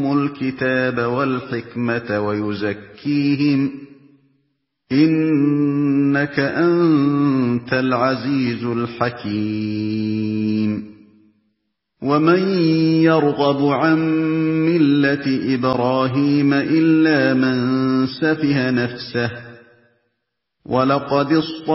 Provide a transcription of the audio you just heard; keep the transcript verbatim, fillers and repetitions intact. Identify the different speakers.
Speaker 1: الكتاب والحكمة ويزكيهم إنك أنت العزيز الحكيم ومن يرغب عن ملة إبراهيم إلا من سفه نفسه ولقد